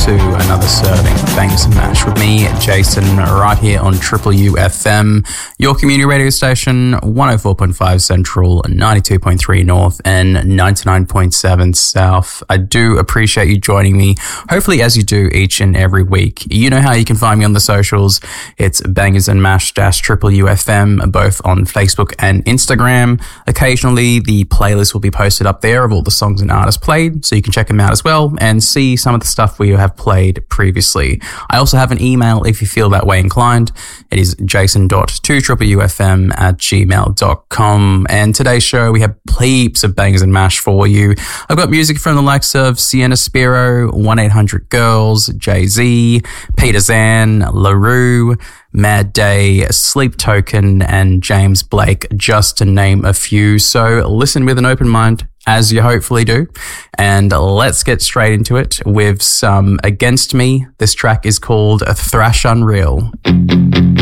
to another serving of Bangers and Mash with me, Jason, right here on Triple UFM, your community radio station, 104.5 Central, 92.3 North, and 99.7 South. I do appreciate you joining me, hopefully as you do each and every week. You know how you can find me on the socials. It's Bangers and Mash Triple UFM, both on Facebook and Instagram. Occasionally, the playlist will be posted up there of all the songs and artists played, so you can check them out as well and see some of the stuff we have played previously. I also have an email if you feel that way inclined. It is jason.2triplefm@gmail.com. And today's show, we have heaps of bangers and mash for you. I've got music from the likes of Sienna Spiro, 1-800-GIRLS, Jay-Z, Peter Zan, LaRue, Mad Day, Sleep Token, and James Blake, just to name a few. So listen with an open mind, as you hopefully do. And let's get straight into it with some Against Me. This track is called Thrash Unreal.